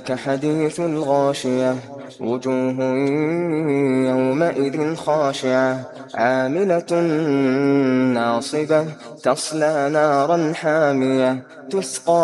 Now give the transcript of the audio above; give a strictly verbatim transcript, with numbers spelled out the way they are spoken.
كحديث الغاشية وجوه يومئذ خاشعة عاملة ناصبة تصلى نارا حامية تسقى